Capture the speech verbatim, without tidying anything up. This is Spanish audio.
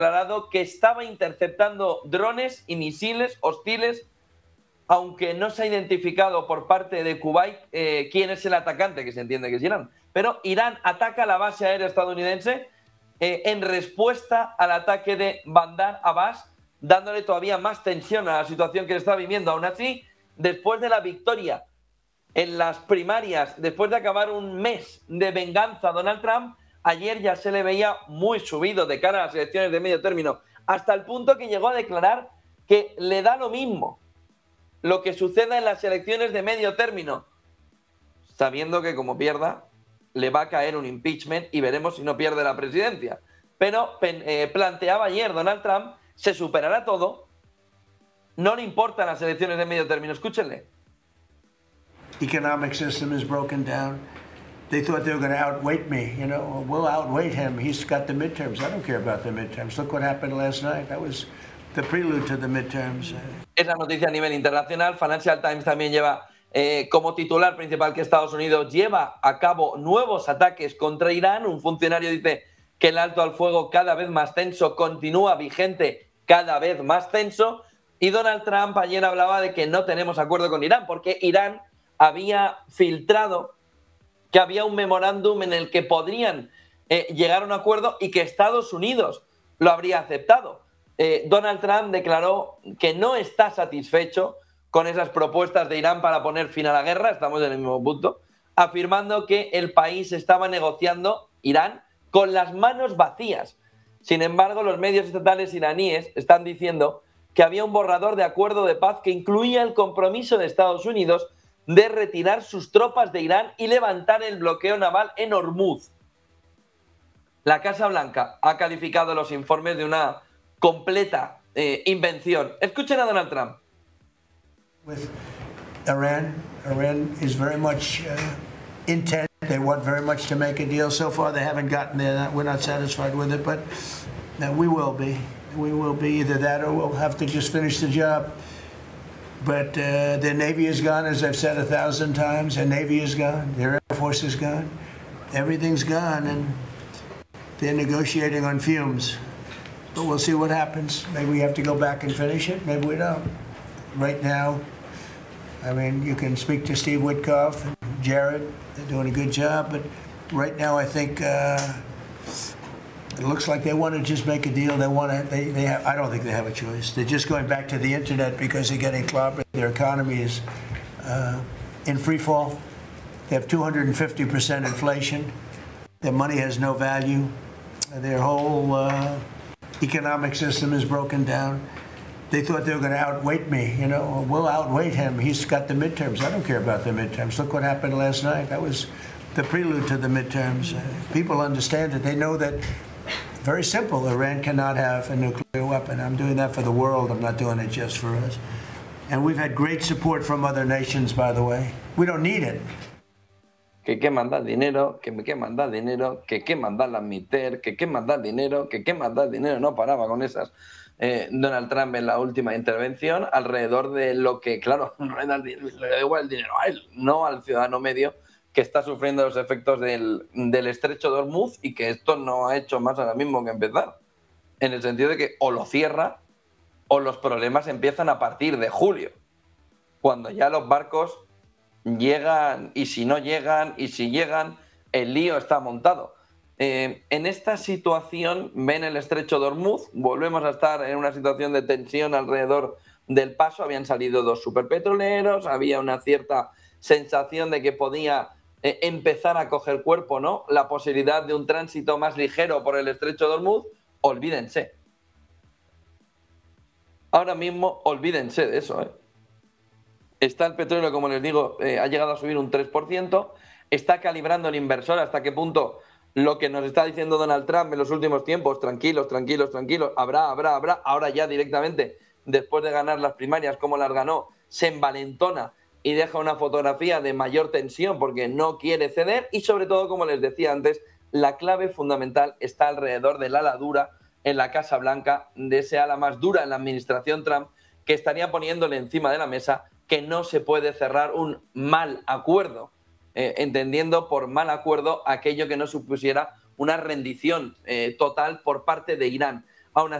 declarado que estaba interceptando drones y misiles hostiles, aunque no se ha identificado por parte de Kuwait eh, quién es el atacante, que se entiende que es Irán. Pero Irán ataca la base aérea estadounidense eh, en respuesta al ataque de Bandar Abbas, dándole todavía más tensión a la situación que está viviendo. Aún así, después de la victoria en las primarias, después de acabar un mes de venganza a Donald Trump, ayer ya se le veía muy subido de cara a las elecciones de medio término, hasta el punto que llegó a declarar que le da lo mismo lo que suceda en las elecciones de medio término, sabiendo que como pierda, le va a caer un impeachment y veremos si no pierde la presidencia. Pero eh, planteaba ayer Donald Trump, se superará todo, no le importan las elecciones de medio término. Escúchenle. Economic system is broken down. They thought they were going to outweight me. You know, we'll outweight him. He's got the midterms. I don't care about the midterms. Look what happened last night. That was the prelude to the midterms. Esa noticia a nivel internacional. Financial Times también lleva eh, como titular principal que Estados Unidos lleva a cabo nuevos ataques contra Irán. Un funcionario dice que el alto al fuego cada vez más tenso continúa vigente, cada vez más tenso. Y Donald Trump ayer hablaba de que no tenemos acuerdo con Irán porque Irán había filtrado que había un memorándum en el que podrían eh, llegar a un acuerdo y que Estados Unidos lo habría aceptado. Eh, Donald Trump declaró que no está satisfecho con esas propuestas de Irán para poner fin a la guerra, estamos en el mismo punto, afirmando que el país estaba negociando, Irán, con las manos vacías. Sin embargo, los medios estatales iraníes están diciendo que había un borrador de acuerdo de paz que incluía el compromiso de Estados Unidos de retirar sus tropas de Irán y levantar el bloqueo naval en Hormuz. La Casa Blanca ha calificado los informes de una completa eh, invención. Escuchen a Donald Trump. With Iran, Iran is very much uh, intent. They want very much to make a deal. So far, they haven't gotten there. We're not satisfied with it, but uh, we will be. We will be either that or we'll have to just finish the job. But uh, their Navy is gone, as I've said a thousand times. Their Navy is gone. Their Air Force is gone. Everything's gone, and they're negotiating on fumes. But we'll see what happens. Maybe we have to go back and finish it. Maybe we don't. Right now, I mean, you can speak to Steve Witkoff and Jared. They're doing a good job. But right now, I think uh, it looks like they want to just make a deal. They want to. They. They. Have, I don't think they have a choice. They're just going back to the internet because they're getting clobbered. Their economy is uh, in free fall. They have two hundred fifty percent inflation. Their money has no value. Their whole uh, economic system is broken down. They thought they were going to outweight me. You know, we'll outweight him. He's got the midterms. I don't care about the midterms. Look what happened last night. That was the prelude to the midterms. Uh, people understand it. They know that. Very simple. Iran cannot have a nuclear weapon. I'm doing that for the world. I'm not doing it just for us. And we've had great support from other nations, by the way. We don't need it. Que qué mandar dinero, que qué mandar dinero, que qué mandar la MITER, que qué mandar dinero, que qué mandar dinero. No paraba con esas eh, Donald Trump en la última intervención alrededor de lo que, claro, no le da, le da igual el dinero a él, no al ciudadano medio que está sufriendo los efectos del, del estrecho de Hormuz y que esto no ha hecho más ahora mismo que empezar. En el sentido de que o lo cierra o los problemas empiezan a partir de julio, cuando ya los barcos llegan y si no llegan y si llegan, el lío está montado. Eh, en esta situación, ven el estrecho de Hormuz, volvemos a estar en una situación de tensión alrededor del paso, habían salido dos superpetroleros, había una cierta sensación de que podía Eh, empezar a coger cuerpo, ¿no? La posibilidad de un tránsito más ligero por el estrecho de Hormuz, olvídense. Ahora mismo, olvídense de eso, ¿eh? Está el petróleo, como les digo, eh, ha llegado a subir un tres por ciento. Está calibrando el inversor hasta qué punto lo que nos está diciendo Donald Trump en los últimos tiempos, tranquilos, tranquilos, tranquilos, habrá, habrá, habrá. Ahora ya directamente, después de ganar las primarias, como las ganó, se envalentona y deja una fotografía de mayor tensión porque no quiere ceder y sobre todo, como les decía antes, la clave fundamental está alrededor del ala dura en la Casa Blanca, de ese ala más dura en la administración Trump, que estaría poniéndole encima de la mesa que no se puede cerrar un mal acuerdo, eh, entendiendo por mal acuerdo aquello que no supusiera una rendición eh, total por parte de Irán. Aún así,